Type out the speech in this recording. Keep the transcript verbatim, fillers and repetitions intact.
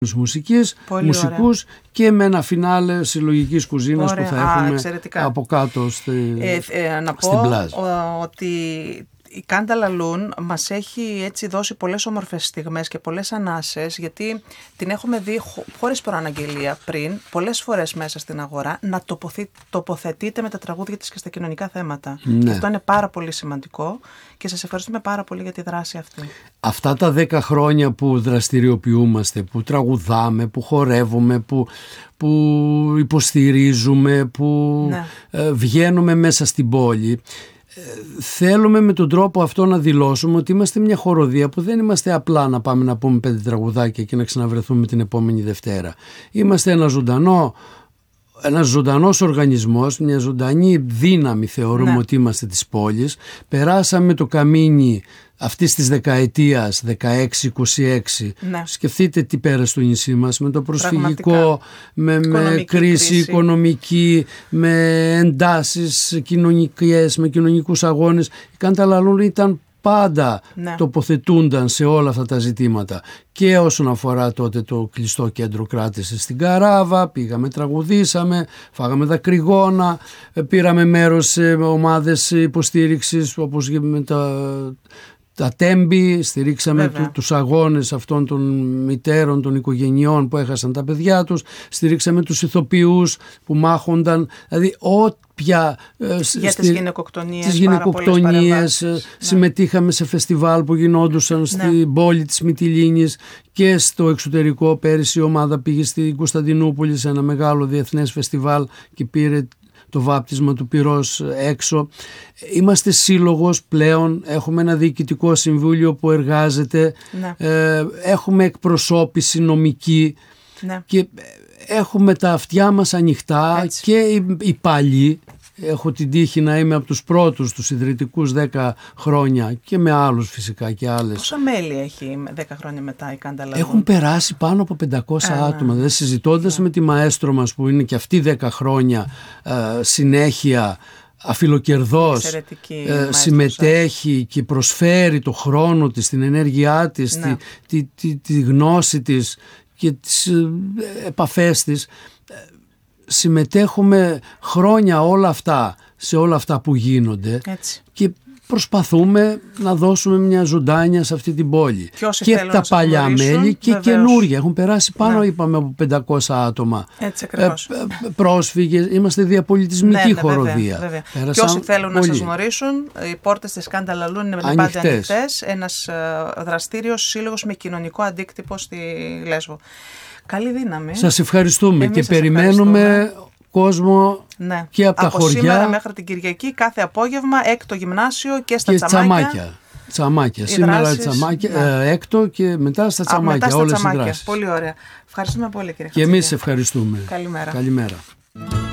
μουσικής, μουσικούς και με ένα φινάλε συλλογικής κουζίνας που θα έχουμε εξαιρετικά. Από κάτω στη, ε, ε, να στην πω πλάζ. ότι η Κάνταλαλούν μας έχει έτσι δώσει πολλές όμορφες στιγμές και πολλές ανάσες, γιατί την έχουμε δει χωρίς προαναγγελία πριν, πολλές φορές μέσα στην αγορά, να τοποθε, τοποθετείται με τα τραγούδια της και στα κοινωνικά θέματα. Ναι. Και αυτό είναι πάρα πολύ σημαντικό και σας ευχαριστούμε πάρα πολύ για τη δράση αυτή. Αυτά τα δέκα χρόνια που δραστηριοποιούμαστε, που τραγουδάμε, που χορεύουμε, που, που υποστηρίζουμε, που ναι. ε, βγαίνουμε μέσα στην πόλη, θέλουμε με τον τρόπο αυτό να δηλώσουμε ότι είμαστε μια χοροδία που δεν είμαστε απλά να πάμε να πούμε πέντε τραγουδάκια και να ξαναβρεθούμε την επόμενη Δευτέρα. Είμαστε ένα ζωντανό, ένας ζωντανός οργανισμός, μια ζωντανή δύναμη θεωρούμε ναι. ότι είμαστε της πόλης. Περάσαμε το καμίνι αυτής της δεκαετίας δεκαέξι είκοσι έξι. Ναι. Σκεφτείτε τι πέρασε στο νησί μας με το προσφυγικό, με, με κρίση, κρίση οικονομική, με εντάσεις κοινωνικές, με κοινωνικούς αγώνες. Η Κάνταλαλούν ήταν πάντα ναι. τοποθετούνταν σε όλα αυτά τα ζητήματα, και όσον αφορά τότε το κλειστό κέντρο κράτησης στην Καράβα, πήγαμε, τραγουδήσαμε, φάγαμε δακρυγόνα, πήραμε μέρος σε ομάδες υποστήριξης όπως με τα, τα τέμπη, στηρίξαμε του, τους αγώνες αυτών των μητέρων, των οικογενειών που έχασαν τα παιδιά τους, στηρίξαμε τους ηθοποιούς που μάχονταν, δηλαδή ό, για στη, τις γυναικοκτονίες, τις γυναικοκτονίες ναι. συμμετείχαμε σε φεστιβάλ που γινόντουσαν ναι. στην πόλη της Μυτιλήνης και στο εξωτερικό. Πέρυσι η ομάδα πήγε στην Κωνσταντινούπολη σε ένα μεγάλο διεθνές φεστιβάλ και πήρε το βάπτισμα του πυρός έξω. Είμαστε σύλλογος πλέον, έχουμε ένα διοικητικό συμβούλιο που εργάζεται, ναι. ε, έχουμε εκπροσώπηση νομική ναι. και έχουμε τα αυτιά μας ανοιχτά. Έτσι. Και οι, οι παλιοί, έχω την τύχη να είμαι από τους πρώτους, τους ιδρυτικούς δέκα χρόνια και με άλλους φυσικά και άλλες. Πόσα μέλη έχει δέκα χρόνια μετά η Κάνταλαλούν? Έχουν περάσει πάνω από πεντακόσια ε, άτομα. Δηλαδή συζητώντας ναι. με τη μαέστρο μας που είναι και αυτή δέκα χρόνια ε, συνέχεια αφιλοκερδός, ε, συμμετέχει και προσφέρει το χρόνο της, την ενέργειά της, ναι. τη, τη, τη, τη γνώση της και τις επαφές της. Συμμετέχουμε χρόνια όλα αυτά, σε όλα αυτά που γίνονται. Έτσι. Και προσπαθούμε να δώσουμε μια ζωντάνια σε αυτή την πόλη. Και, και τα παλιά μέλη και βεβαίως. Καινούργια. Έχουν περάσει πάνω, ναι. είπαμε, από πεντακόσια άτομα. Έτσι ακριβώς. Ε, πρόσφυγες, είμαστε διαπολιτισμική ναι, ναι, χοροδία. Βέβαια, βέβαια. Και όσοι θέλουν πολύ. να σας γνωρίσουν, οι πόρτες της Κάνταλαλούν είναι πάντα ανοιχτές. Ένας δραστήριος σύλλογος με κοινωνικό αντίκτυπο στη Λέσβο. Καλή δύναμη. Σας ευχαριστούμε. Εμείς και σας περιμένουμε ευχαριστούμε. κόσμο ναι. και από, από τα χωριά. Σήμερα μέχρι την Κυριακή κάθε απόγευμα έκτο γυμνάσιο και στα και τσαμάκια. τσαμάκια. Τσαμάκια. Σήμερα δράσεις, τσαμάκια, ναι. ε, έκτο και μετά στα τσαμάκια. Α, μετά στα όλες τσαμάκια. Οι δράσεις. Πολύ ωραία. Ευχαριστούμε πολύ κύριε Και εμείς ευχαριστούμε. Καλημέρα. Καλημέρα.